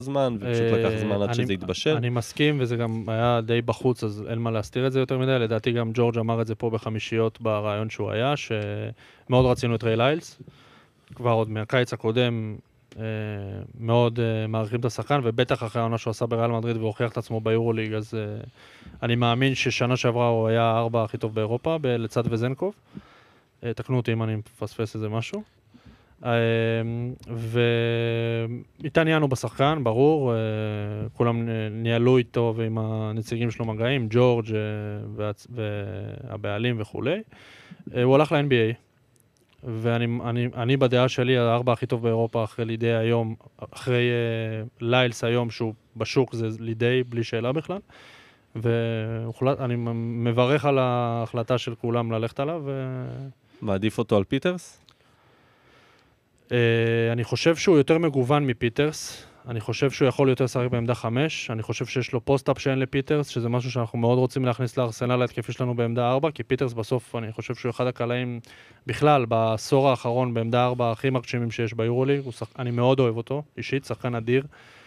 זמן, ופשוט לקח זמן עד שזה יתבשל. אני מסכים, וזה גם היה די בחוץ, אז אין מה להסתיר את זה יותר מדי. לדעתי גם ג'ורג' אמר את זה פה בחמישיות ברעיון שהוא היה, שמאוד רצינו את ריי ליילס, כבר עוד מהקיץ הקודם, מאוד מעריכים את השחקן, ובטח אחרי העונה שהוא עשה בריאל מדריד והוכיח את עצמו ביורוליג, אז אני מאמין ששנה שעברה הוא היה הארבע הכי טוב באירופה, לצד וזנקוב. תקנו אותי אם אני מפספס איזה משהו. והתעניינו בשחקן, ברור, כולם ניהלו איתו ועם הנציגים שלו מגעים, ג'ורג' והבעלים וכו'. הוא הלך ל-NBA, ואני בדעה שלי, הארבע הכי טוב באירופה אחרי לידי היום, אחרי ליילס היום שהוא בשוק, זה לידי בלי שאלה בכלל. ואני מברך על ההחלטה של כולם ללכת עליו. מעדיף אותו על פיטרס? אני חושב שהוא יותר מגוון מפיטרס, אני חושב שהוא יכול יותר לשחק בעמדה 5, אני חושב שיש לו פוסט-אפ שאין לפיטרס, שזה משהו שאנחנו מאוד רוצים להכניס לארסנל ההתקפי שלנו בעמדה 4, כי פיטרס בסוף, אני חושב שהוא אחד הקלעים בכלל, בעשור האחרון בעמדה 4 הכי מרשימים שיש ביורוליג, אני מאוד אוהב אותו, אישית, שחקן אדיר.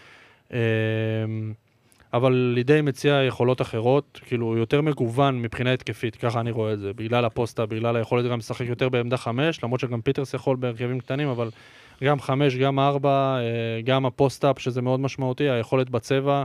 אבל לידי מציע יכולות אחרות, כאילו הוא יותר מגוון מבחינה התקפית, ככה אני רואה את זה, בגלל הפוסטה, בגלל היכולת גם לשחק יותר בעמדה 5, למרות שגם פיטרס יכול בהרכבים קטנים, אבל גם 5, גם 4, גם הפוסט-אפ, שזה מאוד משמעותי, היכולת בצבע,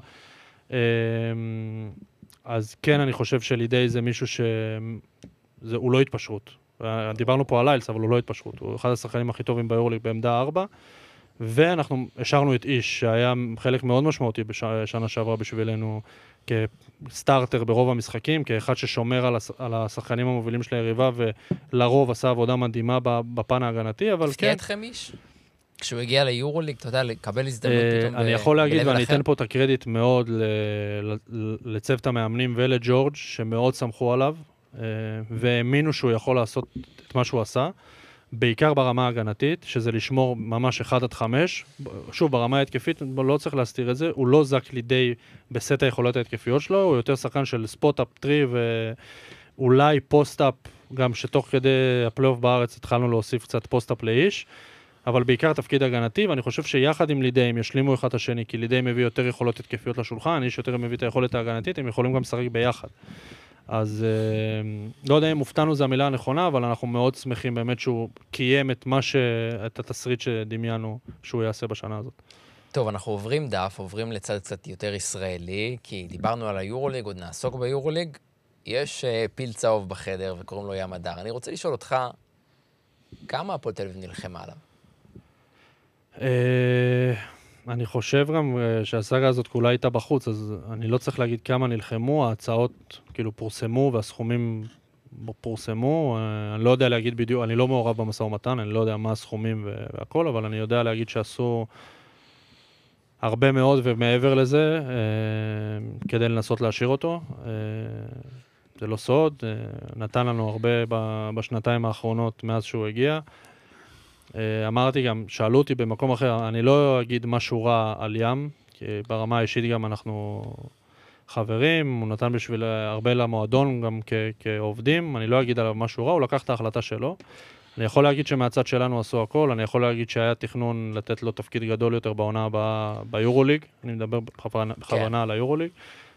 אז כן, אני חושב שלידי זה מישהו הוא לא התפשרות. דיברנו פה על ליילס, אבל הוא לא התפשרות, הוא אחד השחקנים הכי טובים ביורוליג בעמדה 4, ואנחנו השארנו את איש, שהיה חלק מאוד משמעותי בשנה שעברה בשבילנו, כסטארטר ברוב המשחקים, כאחד ששומר על השחקנים המובילים של היריבה, ולרוב עשה עבודה מדהימה בפן ההגנתי, אבל כן. הפתיע אתכם איש? כשהוא הגיע ליורוליג, אתה יודע, לקבל הזדמנות פתאום אני יכול להגיד, ואני אתן פה את הקרדיט מאוד לצוות המאמנים ולג'ורג' שמאוד שמחו עליו, והאמינו שהוא יכול לעשות את מה שהוא עשה, בעיקר ברמה ההגנתית, שזה לשמור ממש 1-5. שוב, ברמה ההתקפית, לא צריך להסתיר את זה, הוא לא זק לידי בסט היכולות ההתקפיות שלו, הוא יותר שחקן של ספוט-אפ טרי, ואולי פוסט-אפ, גם שתוך כדי הפלייאוף בארץ התחלנו להוסיף קצת פוסט-אפ לאיש, אבל בעיקר תפקיד הגנתי, ואני חושב שיחד עם לידי, הם ישלימו אחד השני, כי לידי מביא יותר יכולות התקפיות לשולחן, איש יותר מביא את היכולת ההגנתית, הם יכולים גם לשחק ביחד. אז לא יודע אם מופתענו זה המילה הנכונה, אבל אנחנו מאוד שמחים באמת שהוא קיים את התסריט שדמיינו שהוא יעשה בשנה הזאת. טוב, אנחנו עוברים דף, עוברים לצד קצת יותר ישראלי, כי דיברנו על היורוליג, עוד נעסוק ביורוליג. יש פיל צהוב בחדר וקוראים לו ים הדר. אני רוצה לשאול אותך, כמה הפועל תל אביב נלחמה עליו? אני חושב גם שהסאגה הזאת כולה הייתה בחוץ, אז אני לא צריך להגיד כמה נלחמו, ההצעות כאילו פורסמו והסכומים פורסמו, אני לא יודע להגיד בדיוק, אני לא מעורב במשא ומתן, אני לא יודע מה הסכומים והכל, אבל אני יודע להגיד שעשו הרבה מאוד ומעבר לזה, כדי לנסות להשאיר אותו. זה לא סוד, נתן לנו הרבה בשנתיים האחרונות מאז שהוא הגיע. אמרתי גם, שאלו אותי במקום אחר, אני לא אגיד משהו רע על ים, כי ברמה האישית גם אנחנו חברים, הוא נתן בשביל הרבה למועדון גם כעובדים, אני לא אגיד עליו משהו רע, הוא לקח את ההחלטה שלו. אני יכול להגיד שמהצד שלנו עשו הכל, אני יכול להגיד שהיה תכנון לתת לו תפקיד גדול יותר בעונה הבאה ביורוליג, אני מדבר בכוונה על היורוליג.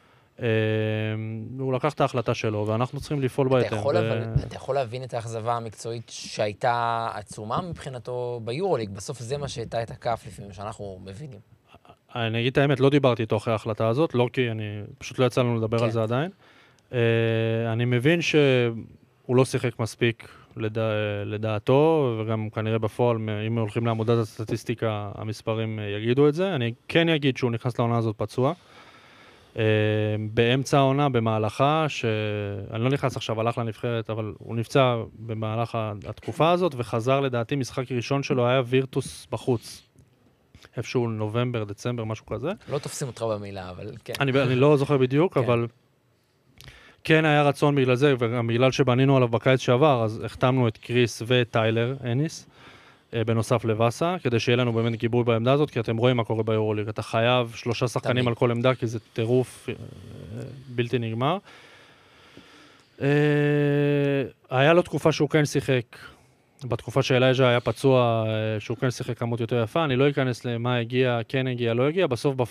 הוא לקח את ההחלטה שלו, ואנחנו צריכים לפעול בהתאם. אתה יכול להבין את האכזבה המקצועית שהייתה עצומה מבחינתו ביורוליג, בסוף זה מה שהייתה את הכף לפעמים שאנחנו מבינים. אני אגיד את האמת, לא דיברתי איתו אחרי ההחלטה הזאת, לא כי פשוט לא יצא לנו לדבר על זה עדיין. אני מבין שהוא לא שיחק מספיק לדעתו, וגם כנראה בפועל, אם הולכים לעמודת הסטטיסטיקה, המספרים יגידו את זה. אני כן אגיד שהוא נכנס לעונה הזאת פצוע. באמצע העונה, במהלכה, שאני לא נכנס עכשיו, הלך לנבחרת, אבל הוא נפצע במהלך התקופה הזאת, וחזר לדעתי, משחק ראשון שלו היה וירטוס בחוץ. איפשהו נובמבר, דצמבר, משהו כזה. לא תופסים אותך במילה, אבל כן. אני לא זוכר בדיוק, אבל כן היה רצון בגלל זה, וגם בגלל שבנינו עליו בקיץ שעבר, אז החתמנו את קריס ואת טיילר אניס, בנוסף לבאסה, כדי שיהיה לנו באמת גיבוי בעמדה הזאת, כי אתם רואים מה קורה ביורוליג. אתה חייב 3 שחקנים על כל עמדה, כי זה טירוף בלתי נגמר. היה לו תקופה שהוא כן שיחק בתקופה שאלייג'ה היה פצוע, שהוא כן שיחק כמות יותר יפה, אני לא אכנס למה הגיע, כן הגיע, לא הגיע, בסוף